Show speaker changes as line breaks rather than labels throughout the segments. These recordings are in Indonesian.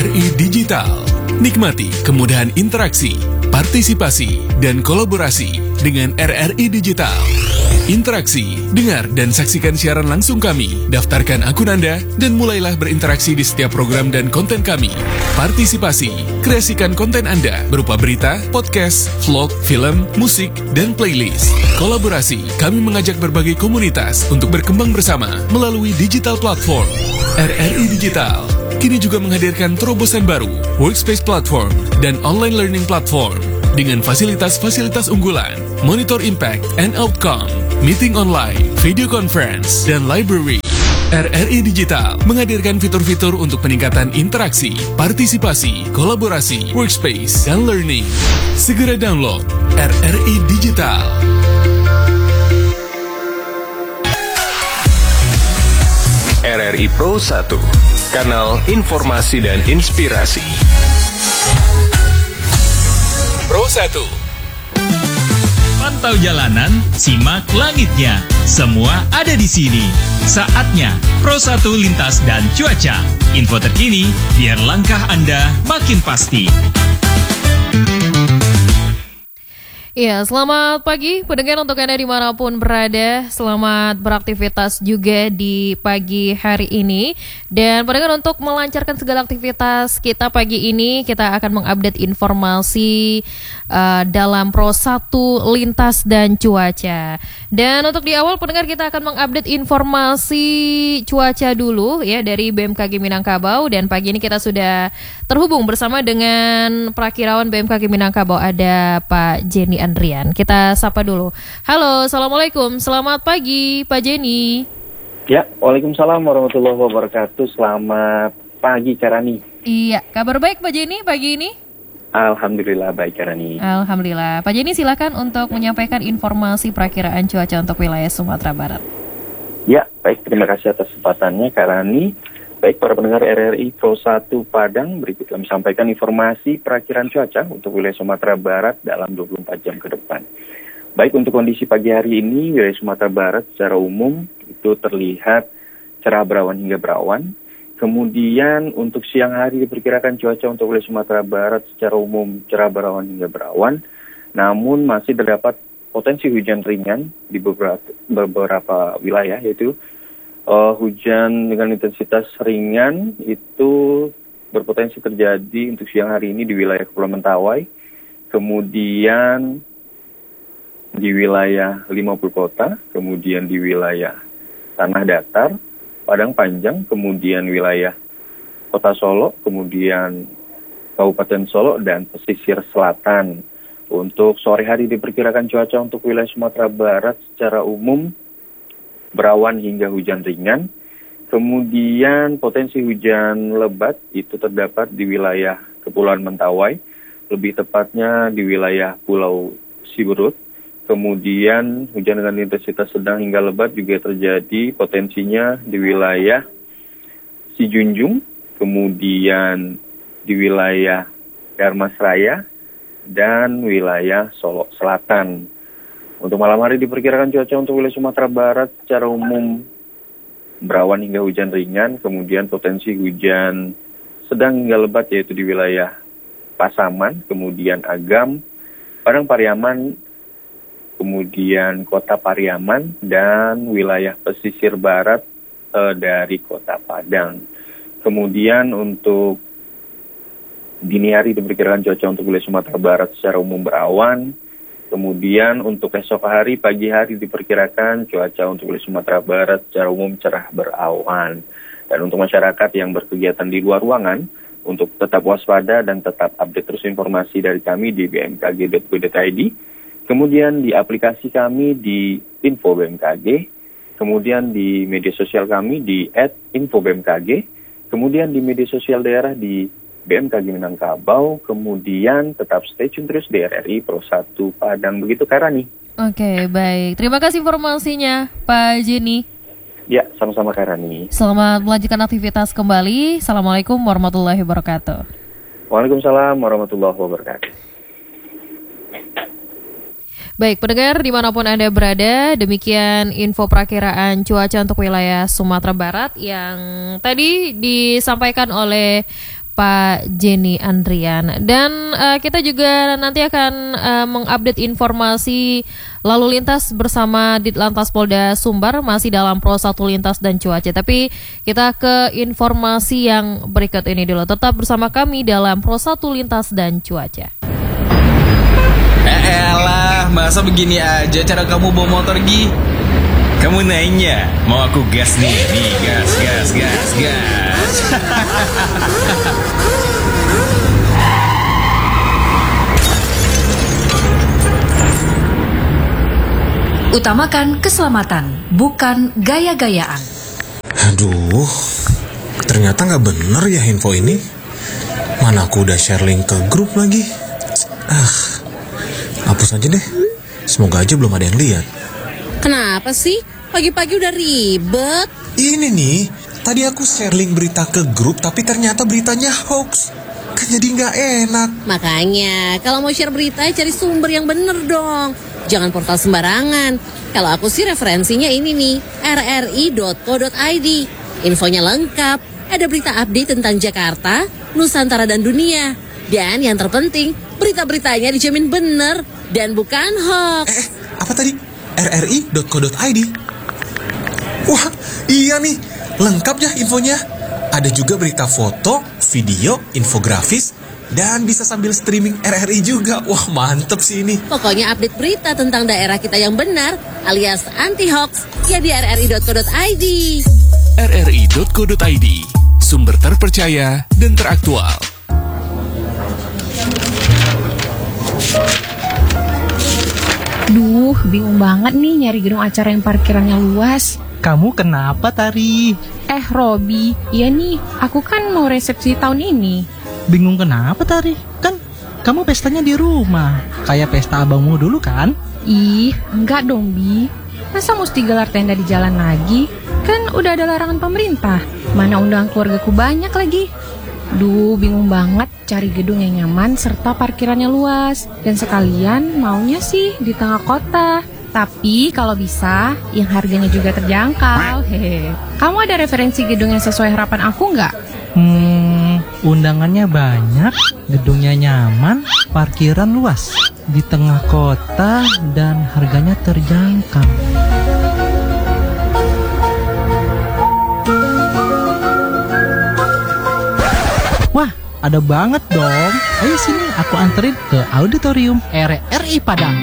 RRI Digital. Nikmati kemudahan interaksi, partisipasi, dan kolaborasi dengan RRI Digital. Interaksi, dengar dan saksikan siaran langsung kami, daftarkan akun Anda, dan mulailah berinteraksi di setiap program dan konten kami. Partisipasi, kreasikan konten Anda berupa berita, podcast, vlog, film, musik, dan playlist. Kolaborasi, kami mengajak berbagai komunitas untuk berkembang bersama melalui digital platform. RRI Digital kini juga menghadirkan terobosan baru, workspace platform, dan online learning platform dengan fasilitas-fasilitas unggulan, monitor impact and outcome, meeting online, video conference, dan library. RRI Digital menghadirkan fitur-fitur untuk peningkatan interaksi, partisipasi, kolaborasi, workspace, dan learning. Segera download RRI Digital.
RRI Pro 1, kanal informasi dan inspirasi.
Pro 1.
Pantau jalanan, simak langitnya. Semua ada di sini. Saatnya Pro 1 lintas dan cuaca. Info terkini biar langkah Anda makin pasti.
Ya, selamat pagi pendengar untuk Anda dimanapun berada. Selamat beraktivitas juga di pagi hari ini. Dan pendengar, untuk melancarkan segala aktivitas kita pagi ini, kita akan mengupdate informasi dalam Pro 1 lintas dan cuaca. Dan untuk di awal pendengar, kita akan mengupdate informasi cuaca dulu ya dari BMKG Minangkabau. Dan pagi ini kita sudah terhubung bersama dengan Prakirawan BMKG Minangkabau, ada Pak Jenny Andrian. Kita sapa dulu. Halo, assalamualaikum. Selamat pagi, Pak Jenny.
Ya, waalaikumsalam warahmatullahi wabarakatuh. Selamat pagi, Karani.
Iya, kabar baik Pak Jenny pagi ini?
Alhamdulillah baik, Karani.
Alhamdulillah. Pak Jenny, silakan untuk menyampaikan informasi perakiraan cuaca untuk wilayah Sumatera Barat.
Ya, baik. Terima kasih atas kesempatannya, Karani. Baik, para pendengar RRI Pro 1 Padang, berikut kami sampaikan informasi perakiraan cuaca untuk wilayah Sumatera Barat dalam 24 jam ke depan. Baik, untuk kondisi pagi hari ini, wilayah Sumatera Barat secara umum itu terlihat cerah berawan hingga berawan. Kemudian untuk siang hari diperkirakan cuaca untuk wilayah Sumatera Barat secara umum cerah berawan hingga berawan. Namun masih terdapat potensi hujan ringan di beberapa wilayah, yaitu hujan dengan intensitas ringan itu berpotensi terjadi untuk siang hari ini di wilayah Kepulauan Mentawai, kemudian di wilayah 50 kota, kemudian di wilayah Tanah Datar, Padang Panjang, kemudian wilayah Kota Solo, kemudian Kabupaten Solo, dan pesisir selatan. Untuk sore hari diperkirakan cuaca untuk wilayah Sumatera Barat secara umum berawan hingga hujan ringan. Kemudian potensi hujan lebat itu terdapat di wilayah Kepulauan Mentawai, lebih tepatnya di wilayah Pulau Siberut. Kemudian hujan dengan intensitas sedang hingga lebat juga terjadi potensinya di wilayah Sijunjung, kemudian di wilayah Dharmasraya, dan wilayah Solo Selatan. Untuk malam hari diperkirakan cuaca untuk wilayah Sumatera Barat secara umum berawan hingga hujan ringan, kemudian potensi hujan sedang hingga lebat yaitu di wilayah Pasaman, kemudian Agam, Padang Pariaman, kemudian Kota Pariaman, dan wilayah pesisir barat dari Kota Padang. Kemudian untuk dini hari diperkirakan cuaca untuk wilayah Sumatera Barat secara umum berawan. Kemudian untuk esok hari, pagi hari diperkirakan cuaca untuk wilayah Sumatera Barat secara umum cerah berawan. Dan untuk masyarakat yang berkegiatan di luar ruangan, untuk tetap waspada dan tetap update terus informasi dari kami di bmkg.go.id. Kemudian di aplikasi kami di Info BMKG, kemudian di media sosial kami di @infobmkg, kemudian di media sosial daerah di BMKG Minangkabau, kemudian tetap stay tune terus di RRI Pro 1 Padang. Begitu, Karani.
Oke, baik. Terima kasih informasinya, Pak Jenny.
Ya, sama-sama, Karani.
Selamat melanjutkan aktivitas kembali. Assalamualaikum warahmatullahi wabarakatuh.
Waalaikumsalam warahmatullahi wabarakatuh.
Baik, pendengar dimanapun Anda berada, demikian info perakiraan cuaca untuk wilayah Sumatera Barat yang tadi disampaikan oleh Pak Jenny Andrian. Dan kita juga nanti akan mengupdate informasi lalu lintas bersama Ditlantas Polda Sumbar masih dalam Pro 1 Lintas dan Cuaca. Tapi kita ke informasi yang berikut ini dulu. Tetap bersama kami dalam Pro 1 Lintas dan Cuaca.
Elah, masa begini aja cara kamu bawa motor, Gi? Kamu nanya, mau aku gas nih? Nih, gas.
Utamakan keselamatan, bukan gaya-gayaan.
Aduh, ternyata nggak bener ya info ini. Mana aku udah share link ke grup lagi. Hapus aja deh. Semoga aja belum ada yang lihat.
Kenapa sih? Pagi-pagi udah ribet.
Ini nih, tadi aku share link berita ke grup, tapi ternyata beritanya hoax. Kan jadi nggak enak.
Makanya, kalau mau share berita, cari sumber yang bener dong. Jangan portal sembarangan. Kalau aku sih referensinya ini nih, rri.co.id. Infonya lengkap, ada berita update tentang Jakarta, Nusantara dan dunia. Dan yang terpenting, berita-beritanya dijamin bener dan bukan hoax.
Apa tadi? rri.co.id. Wah, iya nih, lengkap ya infonya. Ada juga berita foto, video, infografis, dan bisa sambil streaming RRI juga. Wah, mantep sih ini.
Pokoknya update berita tentang daerah kita yang benar, alias anti-hoax, ya di rri.co.id.
rri.co.id, sumber terpercaya dan teraktual.
Duh, bingung banget nih nyari gedung acara yang parkirannya luas.
Kamu kenapa, Tari?
Robi, iya nih, aku kan mau resepsi tahun ini.
Bingung kenapa, Tari? Kan kamu pestanya di rumah, kayak pesta abangmu dulu kan?
Ih, enggak dong, Bi. Masa mesti gelar tenda di jalan lagi? Kan udah ada larangan pemerintah. Mana undangan keluargaku banyak lagi. Duh, bingung banget cari gedung yang nyaman serta parkirannya luas. Dan sekalian maunya sih di tengah kota. Tapi kalau bisa, yang harganya juga terjangkau. Hehe. Kamu ada referensi gedung yang sesuai harapan aku nggak?
Undangannya banyak, gedungnya nyaman, parkiran luas, di tengah kota, dan harganya terjangkau. Wah, ada banget dong. Ayo sini, aku anterin ke auditorium RRI Padang.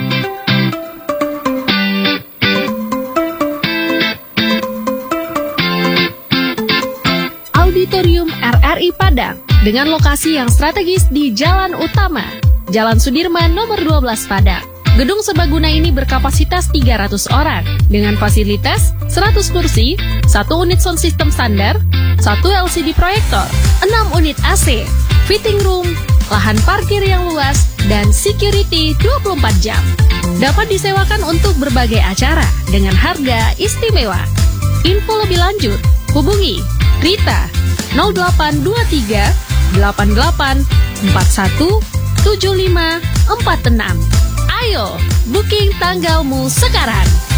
Auditorium RRI Padang dengan lokasi yang strategis di Jalan Utama, Jalan Sudirman nomor 12 Padang. Gedung serbaguna ini berkapasitas 300 orang dengan fasilitas 100 kursi, 1 unit sound system standar, 1 LCD proyektor, 6 unit AC, fitting room, lahan parkir yang luas, dan security 24 jam. Dapat disewakan untuk berbagai acara dengan harga istimewa. Info lebih lanjut, hubungi Rita 0823 88 41 75 46. Ayo, booking tanggalmu sekarang.